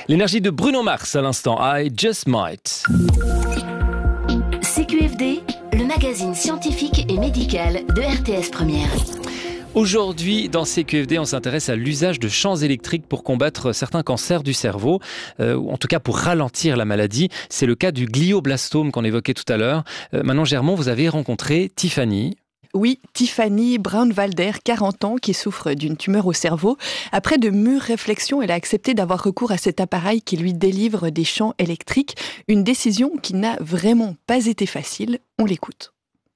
L'énergie de Bruno Mars à l'instant, I Just Might. CQFD, le magazine scientifique et médical de RTS Première. Aujourd'hui, dans CQFD, on s'intéresse à l'usage de champs électriques pour combattre certains cancers du cerveau, ou en tout cas pour ralentir la maladie. C'est le cas du glioblastome qu'on évoquait tout à l'heure. Manon Germont, vous avez rencontré Tiffany. Oui, Tiffany Braunwalder, 40 ans, qui souffre d'une tumeur au cerveau. Après de mûres réflexions, elle a accepté d'avoir recours à cet appareil qui lui délivre des champs électriques. Une décision qui n'a vraiment pas été facile. On l'écoute.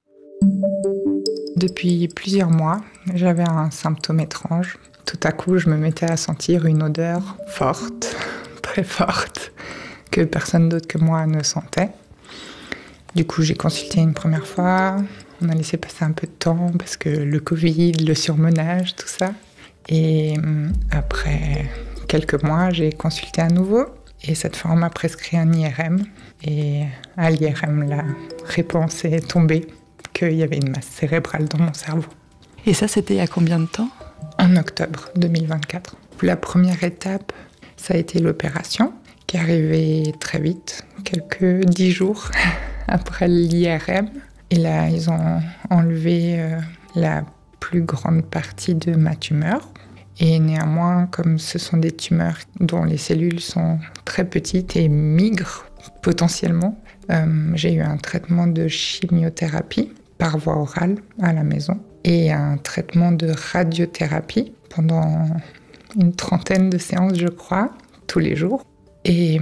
Depuis plusieurs mois, j'avais un symptôme étrange. Tout à coup, je me mettais à sentir une odeur forte, très forte, que personne d'autre que moi ne sentait. Du coup, j'ai consulté une première fois. On a laissé passer un peu de temps parce que le Covid, le surmenage, tout ça. Et après quelques mois, j'ai consulté à nouveau. Et cette fois, on m'a prescrit un IRM. Et à l'IRM, la réponse est tombée qu'il y avait une masse cérébrale dans mon cerveau. Et ça, c'était il y a combien de temps ? En octobre 2024. La première étape, ça a été l'opération, qui est arrivée très vite, quelques 10 jours après l'IRM. Et là, ils ont enlevé la plus grande partie de ma tumeur. Et néanmoins, comme ce sont des tumeurs dont les cellules sont très petites et migrent potentiellement, j'ai eu un traitement de chimiothérapie par voie orale à la maison et un traitement de radiothérapie pendant une 30aine de séances, je crois, tous les jours. Et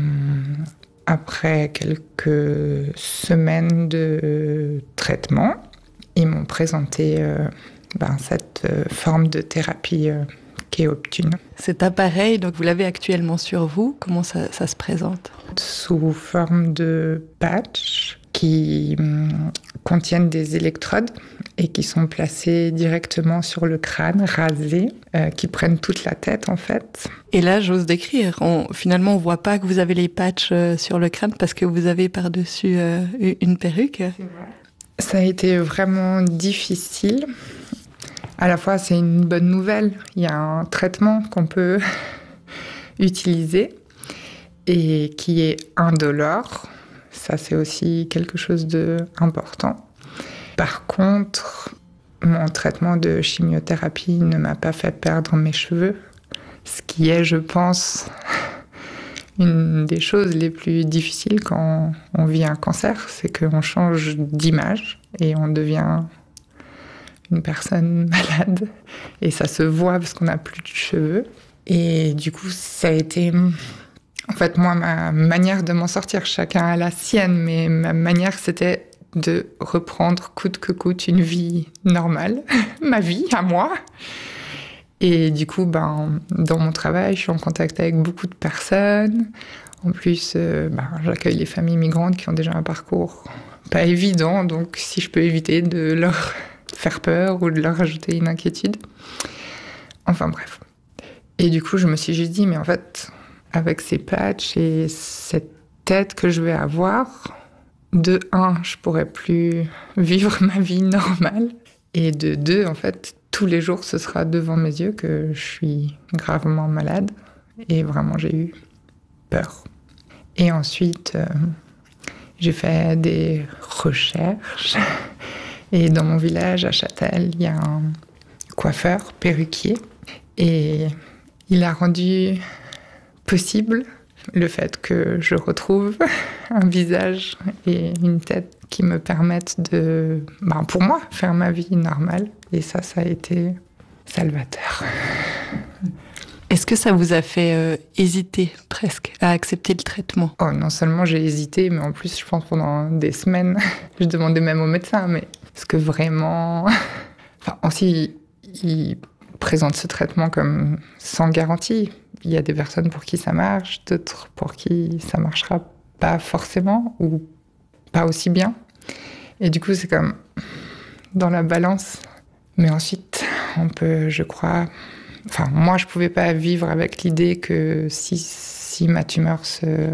après quelques semaines de traitement, ils m'ont présenté cette forme de thérapie qui est Optune. Cet appareil, donc vous l'avez actuellement sur vous, comment ça se présente ? Sous forme de patch qui contiennent des électrodes et qui sont placées directement sur le crâne, rasé, qui prennent toute la tête en fait. Et là, j'ose décrire, finalement on voit pas que vous avez les patchs sur le crâne parce que vous avez par-dessus une perruque. C'est vrai. Ça a été vraiment difficile. À la fois, c'est une bonne nouvelle. Il y a un traitement qu'on peut utiliser et qui est indolore. Ça, c'est aussi quelque chose d'important. Par contre, mon traitement de chimiothérapie ne m'a pas fait perdre mes cheveux, ce qui est, je pense, une des choses les plus difficiles quand on vit un cancer, c'est qu'on change d'image et on devient une personne malade. Et ça se voit parce qu'on n'a plus de cheveux. Et du coup, ça a été... En fait, moi, ma manière de m'en sortir, chacun a la sienne, mais ma manière, c'était de reprendre coûte que coûte une vie normale, ma vie à moi. Et du coup, dans mon travail, je suis en contact avec beaucoup de personnes. En plus, j'accueille les familles migrantes qui ont déjà un parcours pas évident, donc si je peux éviter de leur faire peur ou de leur ajouter une inquiétude. Enfin bref. Et du coup, je me suis juste dit, mais en fait, avec ces patchs et cette tête que je vais avoir, de 1, je pourrais plus vivre ma vie normale. Et de 2, en fait, tous les jours, ce sera devant mes yeux que je suis gravement malade. Et vraiment, j'ai eu peur. Et ensuite, j'ai fait des recherches. Et dans mon village, à Châtel, il y a un coiffeur, perruquier. Et il a rendu possible le fait que je retrouve un visage et une tête qui me permettent de, pour moi, faire ma vie normale. Et ça a été salvateur. Est-ce que ça vous a fait hésiter presque à accepter le traitement ? Oh, non seulement j'ai hésité, mais en plus, je pense pendant des semaines, je demandais même au médecin, mais est-ce que vraiment... Aussi, il présente ce traitement comme sans garantie. Il y a des personnes pour qui ça marche, d'autres pour qui ça marchera pas forcément ou pas aussi bien. Et du coup, c'est comme dans la balance. Mais ensuite, on peut, je crois... moi, je pouvais pas vivre avec l'idée que si ma tumeur se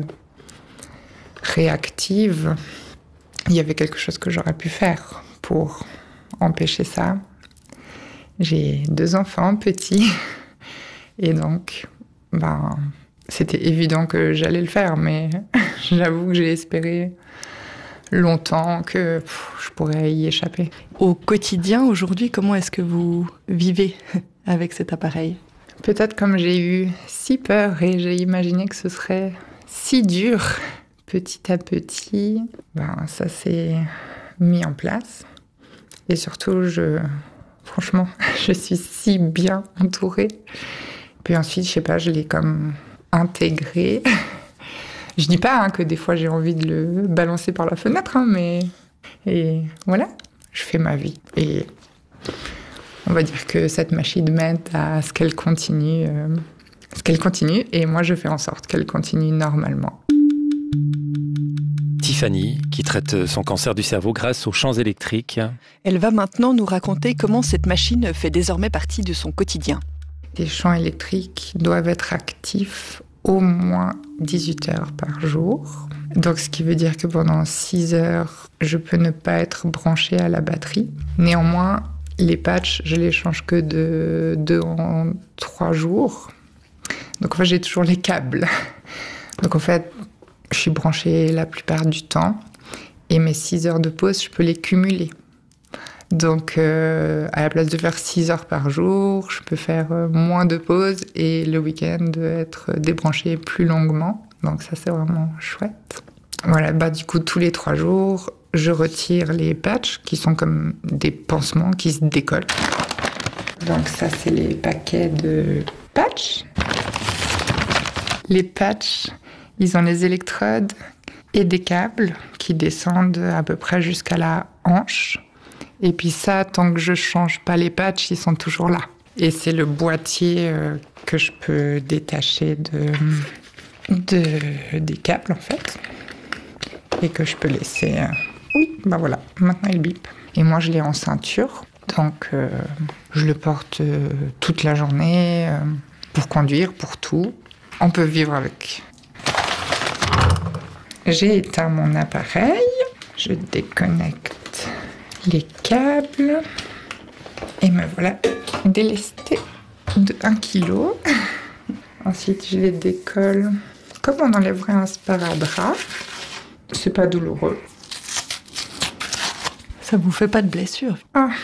réactive, il y avait quelque chose que j'aurais pu faire pour empêcher ça. J'ai 2 enfants petits. Et donc, c'était évident que j'allais le faire, mais j'avoue que j'ai espéré longtemps que je pourrais y échapper. Au quotidien, aujourd'hui, comment est-ce que vous vivez avec cet appareil ? Peut-être comme j'ai eu si peur et j'ai imaginé que ce serait si dur, petit à petit, ça s'est mis en place. Et surtout, franchement, je suis si bien entourée. Puis ensuite, je sais pas, je l'ai comme intégré. Je dis pas que des fois j'ai envie de le balancer par la fenêtre, mais et voilà, je fais ma vie. Et on va dire que cette machine m'aide à ce qu'elle continue, et moi je fais en sorte qu'elle continue normalement. Tiffany, qui traite son cancer du cerveau grâce aux champs électriques. Elle va maintenant nous raconter comment cette machine fait désormais partie de son quotidien. Les champs électriques doivent être actifs au moins 18 heures par jour. Donc, ce qui veut dire que pendant 6 heures, je peux ne pas être branchée à la batterie. Néanmoins, les patchs, je les change que de 2 en 3 jours. Donc, en fait, j'ai toujours les câbles. Donc, en fait, je suis branchée la plupart du temps. Et mes 6 heures de pause, je peux les cumuler. Donc, à la place de faire 6 heures par jour, je peux faire moins de pauses et le week-end être débranché plus longuement. Donc ça, c'est vraiment chouette. Voilà, du coup, tous les 3 jours, je retire les patchs qui sont comme des pansements qui se décollent. Donc ça, c'est les paquets de patchs. Les patchs, ils ont les électrodes et des câbles qui descendent à peu près jusqu'à la hanche. Et puis ça, tant que je change pas les patchs, ils sont toujours là. Et c'est le boîtier que je peux détacher des câbles, en fait. Et que je peux laisser... Oui, voilà, maintenant il bip. Et moi, je l'ai en ceinture. Donc, je le porte toute la journée pour conduire, pour tout. On peut vivre avec. J'ai éteint mon appareil. Je déconnecte les câbles et me voilà délestée de 1 kg. Ensuite, je les décolle comme on enlèverait un sparadrap. C'est pas douloureux. Ça vous fait pas de blessure ?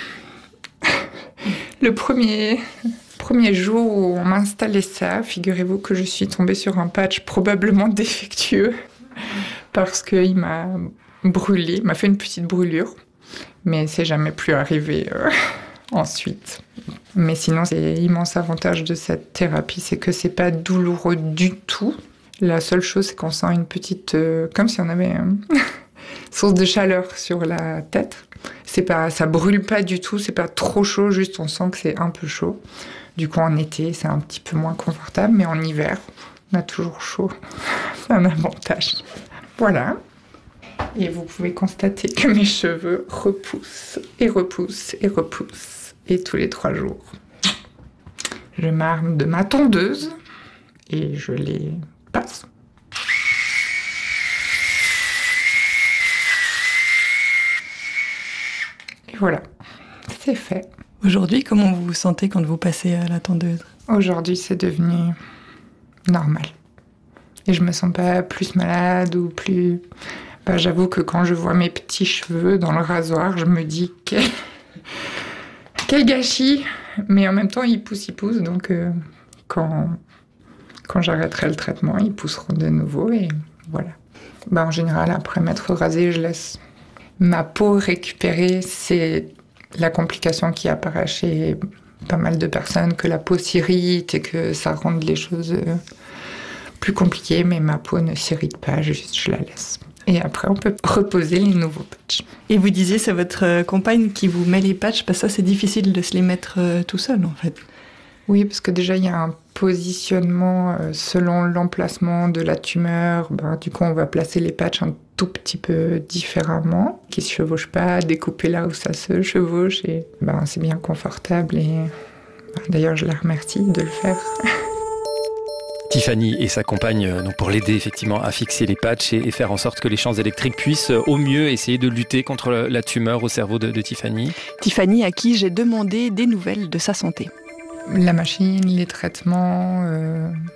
Le premier jour où on m'a installé ça, figurez-vous que je suis tombée sur un patch probablement défectueux parce qu'il m'a brûlé, m'a fait une petite brûlure. Mais c'est jamais plus arrivé ensuite. Mais sinon, l'immense avantage de cette thérapie, c'est que c'est pas douloureux du tout. La seule chose, c'est qu'on sent une petite... comme si on avait une source de chaleur sur la tête. Ça brûle pas du tout, c'est pas trop chaud, juste on sent que c'est un peu chaud. Du coup, en été, c'est un petit peu moins confortable, mais en hiver, on a toujours chaud. C'est un avantage. Voilà. Et vous pouvez constater que mes cheveux repoussent et repoussent et repoussent. Et tous les 3 jours, je m'arme de ma tondeuse et je les passe. Et voilà, c'est fait. Aujourd'hui, comment vous vous sentez quand vous passez à la tondeuse ? Aujourd'hui, c'est devenu normal. Et je me sens pas plus malade ou plus... j'avoue que quand je vois mes petits cheveux dans le rasoir, je me dis quel gâchis. Mais en même temps, ils poussent. Donc, quand j'arrêterai le traitement, ils pousseront de nouveau. Et voilà. En général, après m'être rasée, je laisse ma peau récupérer. C'est la complication qui apparaît chez pas mal de personnes, que la peau s'irrite et que ça rend les choses plus compliquées. Mais ma peau ne s'irrite pas, juste je la laisse. Et après, on peut reposer les nouveaux patchs. Et vous disiez, c'est votre compagne qui vous met les patchs, parce que ça, c'est difficile de se les mettre tout seul, en fait. Oui, parce que déjà, il y a un positionnement selon l'emplacement de la tumeur. Du coup, on va placer les patchs un tout petit peu différemment, qui ne se chevauchent pas, découper là où ça se chevauche. Et c'est bien confortable. Et d'ailleurs, je la remercie de le faire. Tiffany et sa compagne pour l'aider effectivement à fixer les patchs et faire en sorte que les champs électriques puissent au mieux essayer de lutter contre la tumeur au cerveau de Tiffany. Tiffany, à qui j'ai demandé des nouvelles de sa santé. La machine, les traitements,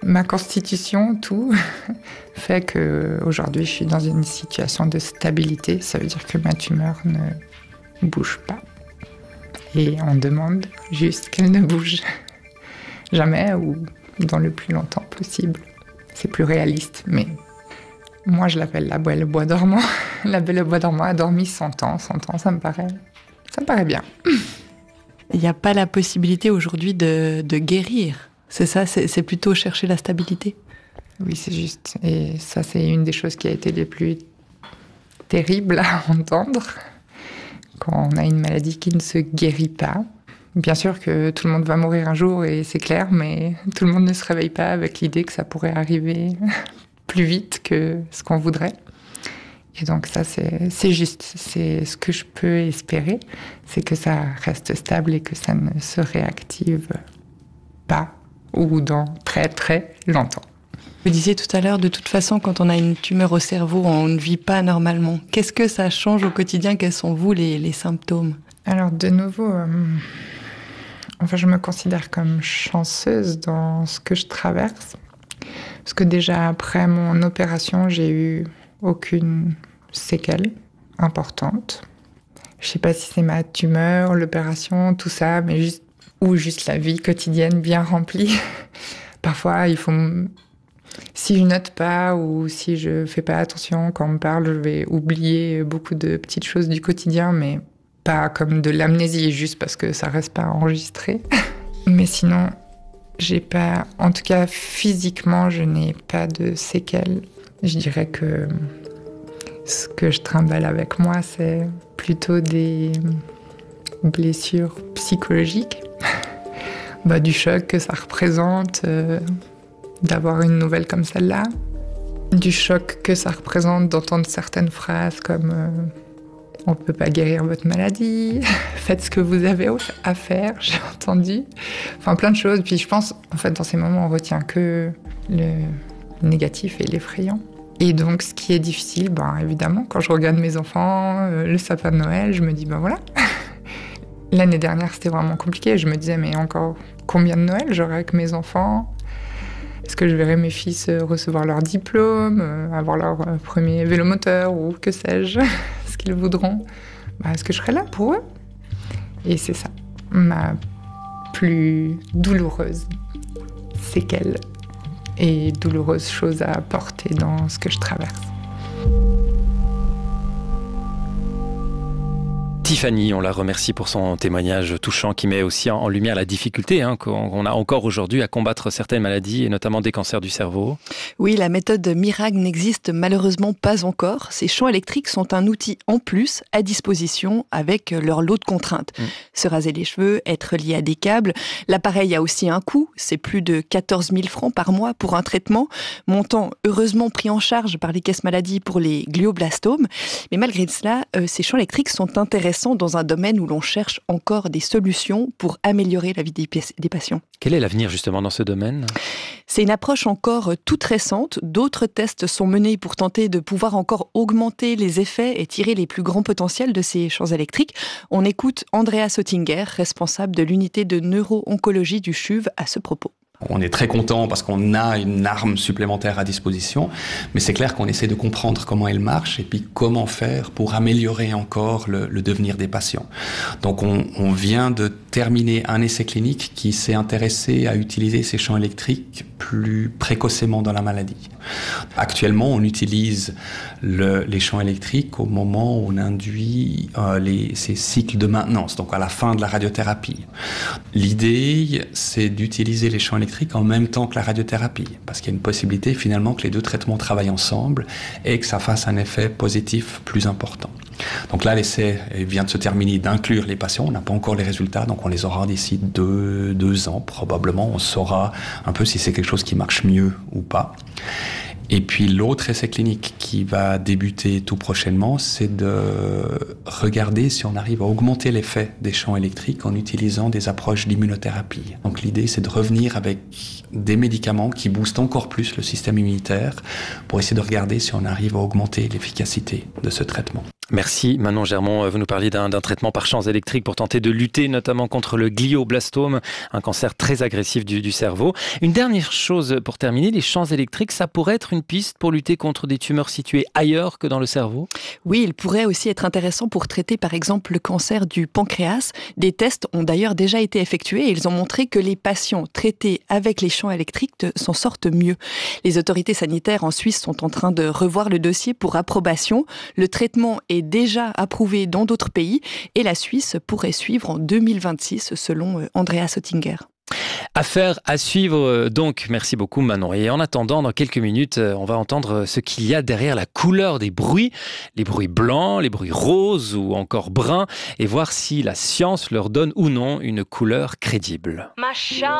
ma constitution, tout, fait qu'aujourd'hui, je suis dans une situation de stabilité. Ça veut dire que ma tumeur ne bouge pas. Et on demande juste qu'elle ne bouge jamais ou dans le plus longtemps possible. C'est plus réaliste, mais moi, je l'appelle la belle bois dormant. La belle bois dormant a dormi 100 ans. 100 ans, ça me paraît bien. Il n'y a pas la possibilité aujourd'hui de guérir. C'est ça, c'est plutôt chercher la stabilité. Oui, c'est juste. Et ça, c'est une des choses qui a été les plus terribles à entendre. Quand on a une maladie qui ne se guérit pas. Bien sûr que tout le monde va mourir un jour, et c'est clair, mais tout le monde ne se réveille pas avec l'idée que ça pourrait arriver plus vite que ce qu'on voudrait. Et donc ça, c'est juste. C'est ce que je peux espérer, c'est que ça reste stable et que ça ne se réactive pas ou dans très très longtemps. Vous disiez tout à l'heure, de toute façon, quand on a une tumeur au cerveau, on ne vit pas normalement. Qu'est-ce que ça change au quotidien? Quels sont, vous, les symptômes? Alors, de nouveau, je me considère comme chanceuse dans ce que je traverse. Parce que déjà, après mon opération, j'ai eu aucune séquelle importante. Je ne sais pas si c'est ma tumeur, l'opération, tout ça, mais juste la vie quotidienne bien remplie. Parfois, si je note pas ou si je fais pas attention quand on me parle, je vais oublier beaucoup de petites choses du quotidien, mais pas comme de l'amnésie, juste parce que ça reste pas enregistré. Mais sinon, j'ai pas, en tout cas physiquement, je n'ai pas de séquelles. Je dirais que ce que je trimballe avec moi, c'est plutôt des blessures psychologiques. Du choc que ça représente d'avoir une nouvelle comme celle-là. Du choc que ça représente d'entendre certaines phrases comme on ne peut pas guérir votre maladie, faites ce que vous avez à faire, j'ai entendu. Enfin, plein de choses. Puis je pense, en fait, dans ces moments, on retient que le négatif et l'effrayant. Et donc, ce qui est difficile, évidemment, quand je regarde mes enfants, le sapin de Noël, je me dis, voilà. L'année dernière, c'était vraiment compliqué. Je me disais, mais encore combien de Noël j'aurai avec mes enfants? Est-ce que je verrai mes fils recevoir leur diplôme, avoir leur premier vélomoteur ou que sais-je, ce qu'ils voudront? Est-ce que je serai là pour eux? Et c'est ça, ma plus douloureuse séquelle et douloureuse chose à porter dans ce que je traverse. Tiffany, on la remercie pour son témoignage touchant qui met aussi en lumière la difficulté qu'on a encore aujourd'hui à combattre certaines maladies et notamment des cancers du cerveau. Oui, la méthode miracle n'existe malheureusement pas encore. Ces champs électriques sont un outil en plus à disposition avec leur lot de contraintes. Se raser les cheveux, être lié à des câbles. L'appareil a aussi un coût, c'est plus de 14 000 francs par mois pour un traitement, montant heureusement pris en charge par les caisses maladies pour les glioblastomes. Mais malgré cela, ces champs électriques sont intéressants dans un domaine où l'on cherche encore des solutions pour améliorer la vie des patients. Quel est l'avenir justement dans ce domaine ? C'est une approche encore toute récente. D'autres tests sont menés pour tenter de pouvoir encore augmenter les effets et tirer les plus grands potentiels de ces champs électriques. On écoute Andreas Oettinger, responsable de l'unité de neuro-oncologie du CHUV, à ce propos. On est très content parce qu'on a une arme supplémentaire à disposition, mais c'est clair qu'on essaie de comprendre comment elle marche et puis comment faire pour améliorer encore le devenir des patients. Donc on vient de terminer un essai clinique qui s'est intéressé à utiliser ces champs électriques plus précocement dans la maladie. Actuellement, on utilise les champs électriques au moment où on induit ces cycles de maintenance, donc à la fin de la radiothérapie. L'idée, c'est d'utiliser les champs électriques en même temps que la radiothérapie, parce qu'il y a une possibilité finalement que les deux traitements travaillent ensemble et que ça fasse un effet positif plus important. Donc là, l'essai vient de se terminer d'inclure les patients. On n'a pas encore les résultats, donc on les aura d'ici 2 ans probablement. On saura un peu si c'est quelque chose qui marche mieux ou pas. Et puis l'autre essai clinique qui va débuter tout prochainement, c'est de regarder si on arrive à augmenter l'effet des champs électriques en utilisant des approches d'immunothérapie. Donc l'idée, c'est de revenir avec des médicaments qui boostent encore plus le système immunitaire pour essayer de regarder si on arrive à augmenter l'efficacité de ce traitement. Merci Manon Germont. Vous nous parliez d'un traitement par champs électriques pour tenter de lutter notamment contre le glioblastome, un cancer très agressif du cerveau. Une dernière chose pour terminer, les champs électriques, ça pourrait être une piste pour lutter contre des tumeurs situées ailleurs que dans le cerveau ? Oui, il pourrait aussi être intéressant pour traiter par exemple le cancer du pancréas. Des tests ont d'ailleurs déjà été effectués et ils ont montré que les patients traités avec les champs électriques s'en sortent mieux. Les autorités sanitaires en Suisse sont en train de revoir le dossier pour approbation. Le traitement est déjà approuvé dans d'autres pays et la Suisse pourrait suivre en 2026 selon Andreas Oettinger. Affaire à suivre donc. Merci beaucoup Manon. Et en attendant, dans quelques minutes, on va entendre ce qu'il y a derrière la couleur des bruits. Les bruits blancs, les bruits roses ou encore bruns. Et voir si la science leur donne ou non une couleur crédible.